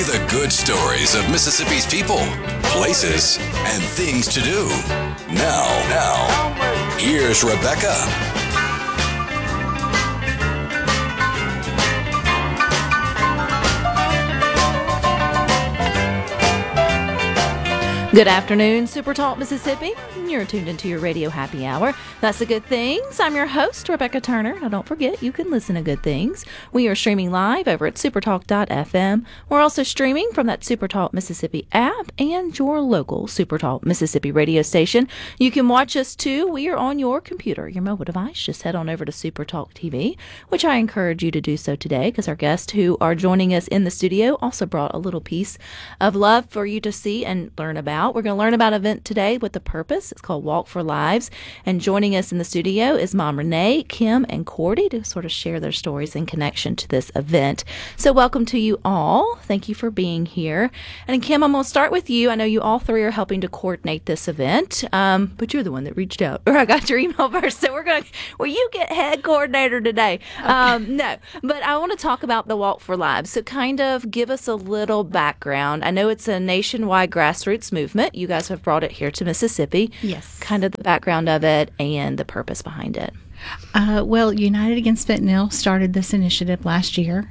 The good stories of Mississippi's people, places, and things to do. Now, here's Rebecca. Good afternoon, Super Talk Mississippi. You're tuned into your radio happy hour. That's the Good Things. I'm your host, Rebecca Turner. Now, don't forget, you can listen to Good Things. We are streaming live over at supertalk.fm. We're also streaming from that Supertalk Mississippi app and your local Supertalk Mississippi radio station. You can watch us, too. We are on your computer, your mobile device. Just head on over to Supertalk TV, which I encourage you to do so today because our guests who are joining us in the studio also brought a little piece of love for you to see and learn about. We're going to learn about an event today with a purpose. It's called Walk for Lives. And joining us in the studio is Mom Renee, Kim, and Cordy to sort of share their stories in connection to this event. So welcome to you all. Thank you for being here. And Kim, I'm going to start with you. I know you all three are helping to coordinate this event, but you're the one that reached out. Or I got your email first. So we're going to, well, you get head coordinator today. Okay. No, but I want to talk about the Walk for Lives. So kind of give us a little background. I know it's a nationwide grassroots movement. You guys have brought it here to Mississippi. Yes. Kind of the background of it and the purpose behind it. Well, United Against Fentanyl started this initiative last year.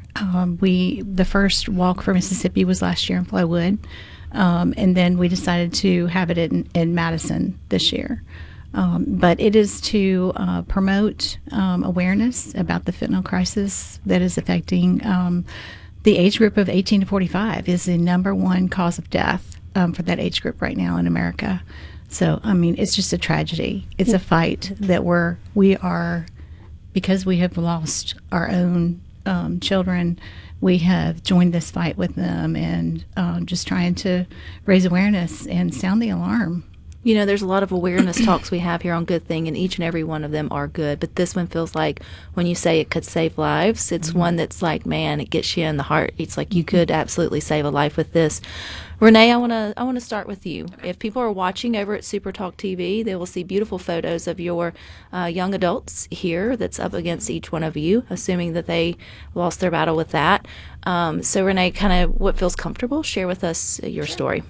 The first Walk for Mississippi was last year in Flowood, and then we decided to have it in Madison this year. But it is to promote awareness about the fentanyl crisis that is affecting the age group of 18 to 45 is the number one cause of death for that age group right now in America. So, I mean, it's just a tragedy. It's a fight that we are, because we have lost our own children, we have joined this fight with them and just trying to raise awareness and sound the alarm. You know, there's a lot of awareness talks we have here on Good Thing, and each and every one of them are good. But this one feels like when you say it could save lives, it's one that's like, man, it gets you in the heart. It's like you could absolutely save a life with this. Renee, I want to start with you. If people are watching over at Supertalk TV, they will see beautiful photos of your young adults here that's up against each one of you, assuming that they lost their battle with that. So, Renee, kind of what feels comfortable, share with us your story.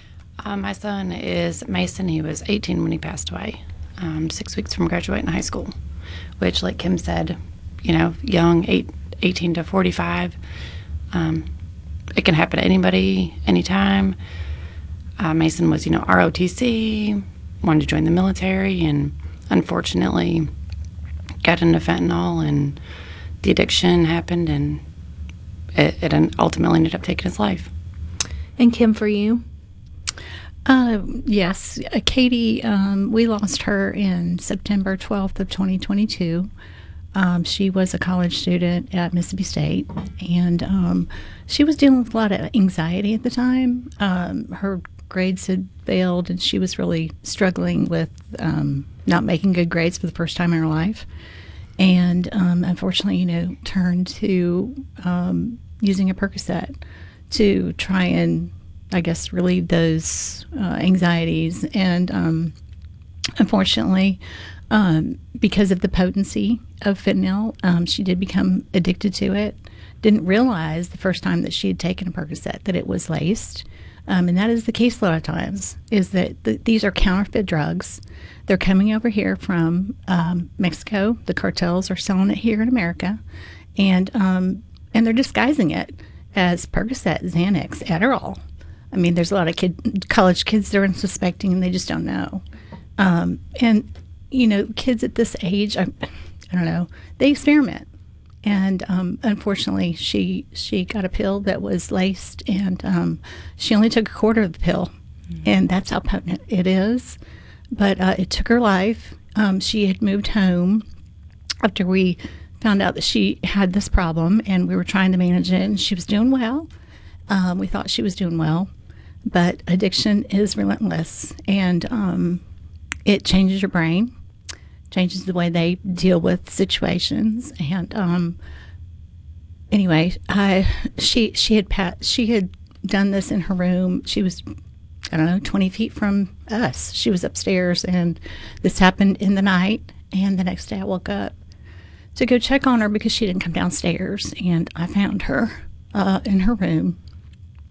My son is Mason. He was 18 when he passed away, 6 weeks from graduating high school, which, like Kim said, you know, young, 18 to 45. It can happen to anybody, anytime. Mason was, ROTC, wanted to join the military, and unfortunately got into fentanyl, and the addiction happened, and it ultimately ended up taking his life. And Kim, for you? Yes, Katie, we lost her in September 12th of 2022. She was a college student at Mississippi State, and she was dealing with a lot of anxiety at the time. Her grades had failed, and she was really struggling with not making good grades for the first time in her life. And unfortunately, turned to using a Percocet to try and, I guess, relieve those anxieties. And unfortunately, because of the potency of fentanyl, she did become addicted to it. Didn't realize the first time that she had taken a Percocet that it was laced. And that is the case a lot of times, is that these are counterfeit drugs. They're coming over here from Mexico. The cartels are selling it here in America. And they're disguising it as Percocet, Xanax, Adderall. I mean, there's a lot of college kids that are unsuspecting, and they just don't know. And, kids at this age, I don't know, they experiment. And unfortunately, she got a pill that was laced, and she only took a quarter of the pill. Mm-hmm. And that's how potent it is. But it took her life. She had moved home after we found out that she had this problem, and we were trying to manage it, and she was doing well. We thought she was doing well. But addiction is relentless, and it changes your brain, changes the way they deal with situations. And anyway, she had done this in her room. She was, 20 feet from us. She was upstairs, and this happened in the night. And the next day, I woke up to go check on her because she didn't come downstairs, and I found her in her room.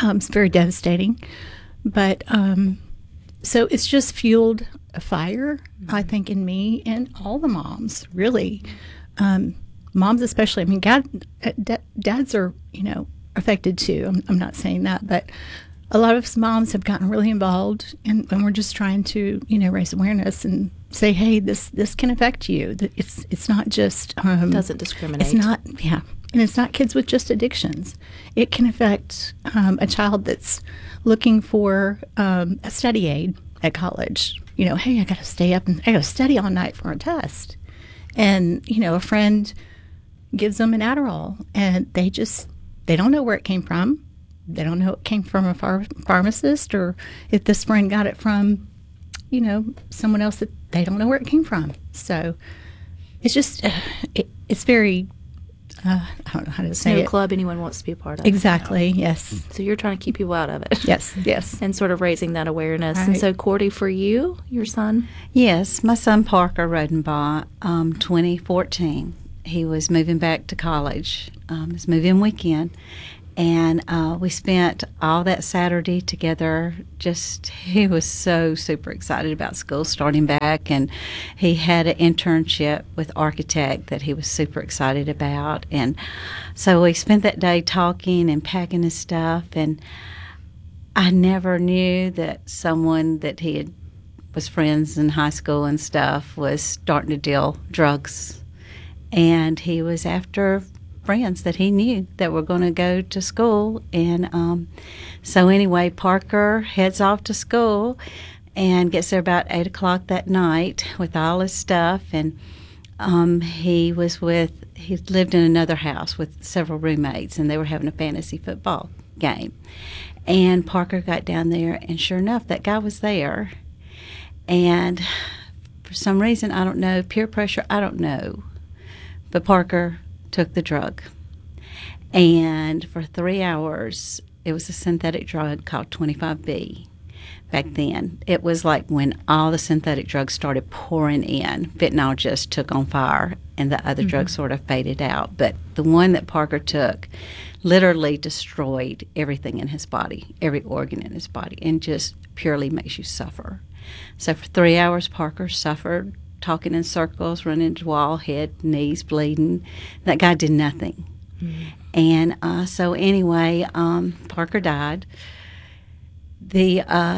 It's very devastating. But so it's just fueled a fire, I think, in me and all the moms, really. Moms especially. I mean, dads are, affected too. I'm not saying that, but a lot of moms have gotten really involved, and we're just trying to, raise awareness and say, hey, this can affect you. It's not just Doesn't discriminate. It's not, yeah, and it's not kids with just addictions. It can affect a child that's looking for a study aid at college. Hey, I got to stay up and I got to study all night for a test, and a friend gives them an Adderall, and they don't know where it came from. They don't know it came from a pharmacist, or if this friend got it from, someone else that they don't know where it came from. So it's just, it's very, I don't know how to say no it. club anyone wants to be a part of. Exactly, yes. So you're trying to keep people out of it. Yes. And sort of raising that awareness. Right. And so, Cordy, for you, your son? Yes, my son Parker Rodenbaugh, 2014. He was moving back to college. It was move-in weekend. And we spent all that Saturday together. He was so super excited about school starting back. And he had an internship with Architect that he was super excited about. And so we spent that day talking and packing his stuff. And I never knew that someone that was friends in high school and stuff was starting to deal drugs. And he was after friends that he knew that were going to go to school. And so anyway, Parker heads off to school and gets there about 8 o'clock that night with all his stuff. And he lived in another house with several roommates, and they were having a fantasy football game. And Parker got down there, and sure enough, that guy was there. And for some reason, I don't know, peer pressure, I don't know, but Parker took the drug. And for 3 hours, it was a synthetic drug called 25B. Back then, it was like when all the synthetic drugs started pouring in, fentanyl just took on fire, and the other drugs sort of faded out. But the one that Parker took literally destroyed everything in his body, every organ in his body, and just purely makes you suffer. So for 3 hours, Parker suffered, talking in circles, running into the wall, head, knees bleeding. That guy did nothing. And so anyway, Parker died. The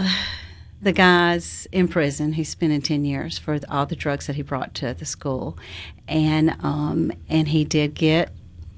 guy's in prison. He's spending 10 years for all the drugs that he brought to the school. And he did get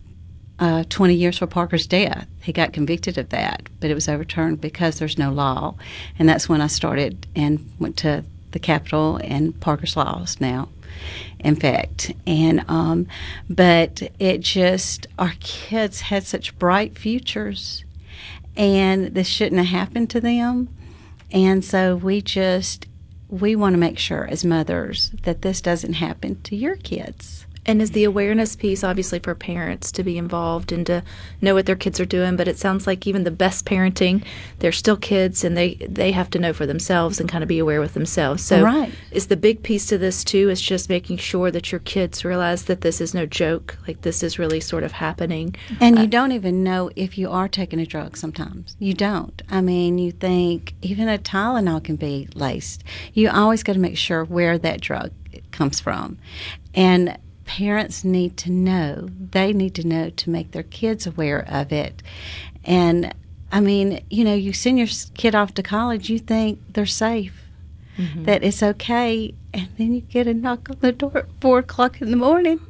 20 years for Parker's death. He got convicted of that, but it was overturned because there's no law. And that's when I started and went to the Capitol, and Parker's lost now, in fact. And but it just, our kids had such bright futures, and this shouldn't have happened to them. And so we want to make sure as mothers that this doesn't happen to your kids. And is the awareness piece obviously for parents to be involved and to know what their kids are doing, but it sounds like even the best parenting, they're still kids, and they have to know for themselves and kind of be aware with themselves. So Right. Is the big piece to this too is just making sure that your kids realize that this is no joke, like this is really sort of happening. And you don't even know if you are taking a drug sometimes. You don't. I mean, you think even a Tylenol can be laced. You always got to make sure where that drug comes from. And parents need to know. They need to know to make their kids aware of it. And, I mean, you send your kid off to college, you think they're safe, that it's okay, and then you get a knock on the door at 4 o'clock in the morning,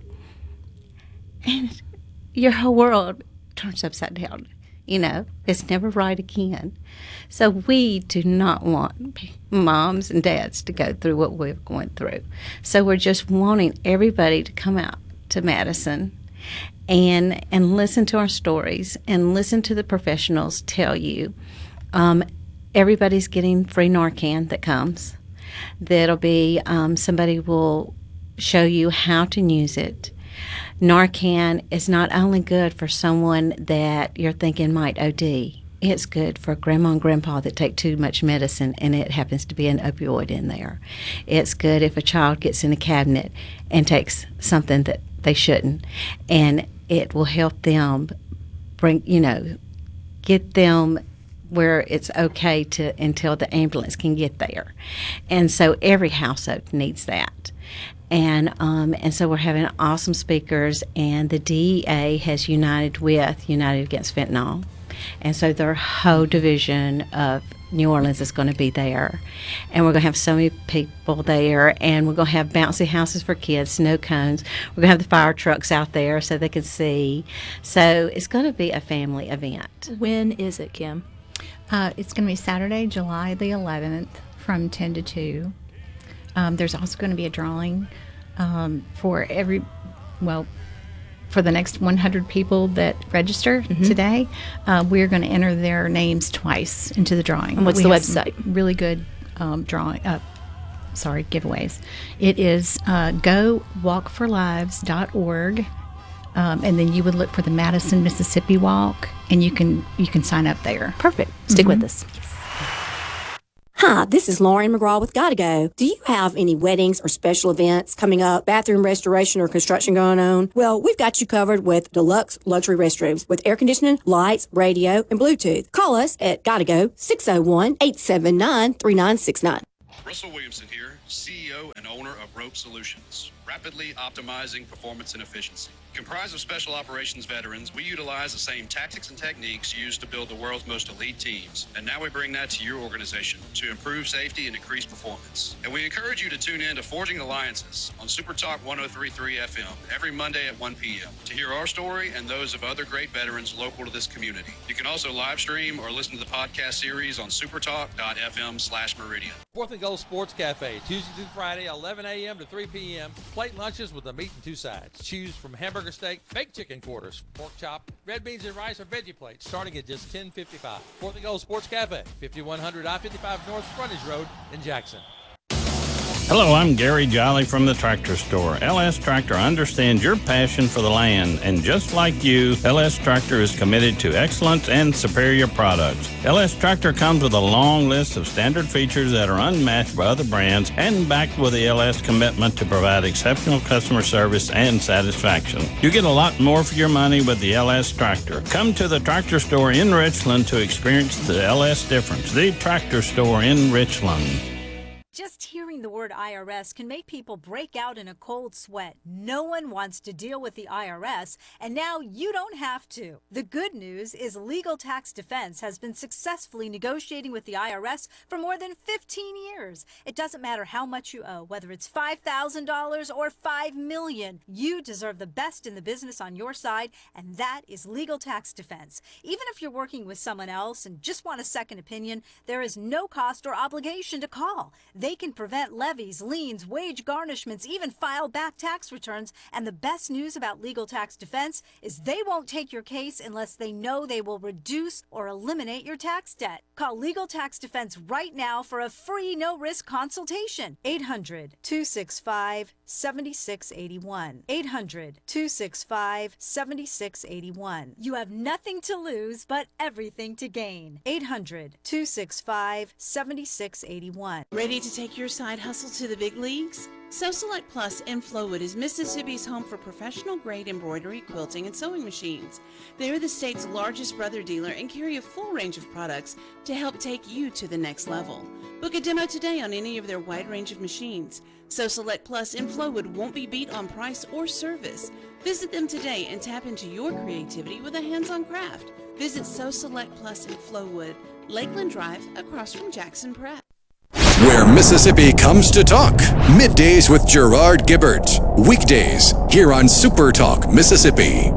and your whole world turns upside down. It's never right again. So we do not want moms and dads to go through what we're going through. So we're just wanting everybody to come out to Madison and listen to our stories and listen to the professionals tell you. Everybody's getting free Narcan that comes. That'll be, somebody will show you how to use it. Narcan is not only good for someone that you're thinking might OD. It's good for grandma and grandpa that take too much medicine and it happens to be an opioid in there. It's good if a child gets in a cabinet and takes something that they shouldn't, and it will help them get them where it's okay to until the ambulance can get there. And so every household needs that. And so we're having awesome speakers, and the DEA has united with United Against Fentanyl. And so their whole division of New Orleans is going to be there. And we're going to have so many people there, and we're going to have bouncy houses for kids, snow cones. We're going to have the fire trucks out there so they can see. So it's going to be a family event. When is it, Kim? It's going to be Saturday, July the 11th from 10 to 2. There's also going to be a drawing for for the next 100 people that register today. We're going to enter their names twice into the drawing. And what's the website? Really good giveaways. It is gowalkforlives.org. And then you would look for the Madison, Mississippi Walk, and you can sign up there. Perfect. Stick with us. Hi, this is Lauren McGraw with Gotta Go. Do you have any weddings or special events coming up, bathroom restoration or construction going on? Well, we've got you covered with deluxe luxury restrooms with air conditioning, lights, radio, and Bluetooth. Call us at Gotta Go 601-879-3969. Russell Williamson here, CEO and owner of Rope Solutions, rapidly optimizing performance and efficiency. Comprised of special operations veterans, we utilize the same tactics and techniques used to build the world's most elite teams. And now we bring that to your organization to improve safety and increase performance. And we encourage you to tune in to Forging Alliances on Super Talk 103.3 FM every Monday at 1 p.m. to hear our story and those of other great veterans local to this community. You can also live stream or listen to the podcast series on supertalk.fm/Meridian. Fourth and Goal Sports Cafe, Tuesday through Friday, 11 a.m. to 3 p.m. Plate lunches with a meat and two sides. Choose from hamburger steak, baked chicken quarters, pork chop, red beans and rice, or veggie plates, starting at just $10.55. Fourth and Goal Sports Cafe, 5100 I-55 North Frontage Road in Jackson. Hello, I'm Gary Jolly from the Tractor Store. LS Tractor understands your passion for the land, and just like you, LS Tractor is committed to excellence and superior products. LS Tractor comes with a long list of standard features that are unmatched by other brands and backed with the LS commitment to provide exceptional customer service and satisfaction. You get a lot more for your money with the LS Tractor. Come to the Tractor Store in Richland to experience the LS difference. The Tractor Store in Richland. Just hearing the word IRS can make people break out in a cold sweat. No one wants to deal with the IRS, and now you don't have to. The good news is Legal Tax Defense has been successfully negotiating with the IRS for more than 15 years. It doesn't matter how much you owe, whether it's $5,000 or $5 million. You deserve the best in the business on your side, and that is Legal Tax Defense. Even if you're working with someone else and just want a second opinion, there is no cost or obligation to call. They can prevent levies, liens, wage garnishments, even file back tax returns. And the best news about Legal Tax Defense is they won't take your case unless they know they will reduce or eliminate your tax debt. Call Legal Tax Defense right now for a free no-risk consultation. 800-265-7681. 800-265-7681. You have nothing to lose but everything to gain. 800-265-7681. Ready to take your side hustle to the big leagues? So Select Plus in Flowood is Mississippi's home for professional-grade embroidery, quilting, and sewing machines. They are the state's largest brother dealer and carry a full range of products to help take you to the next level. Book a demo today on any of their wide range of machines. So Select Plus in Flowood won't be beat on price or service. Visit them today and tap into your creativity with a hands-on craft. Visit So Select Plus in Flowood, Lakeland Drive, across from Jackson Prep. Where Mississippi comes to talk. Middays with Gerard Gibbert. Weekdays here on Super Talk Mississippi.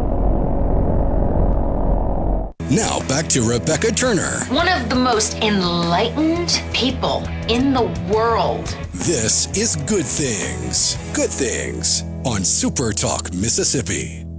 Now back to Rebecca Turner. One of the most enlightened people in the world. This is Good Things. Good Things on Super Talk Mississippi.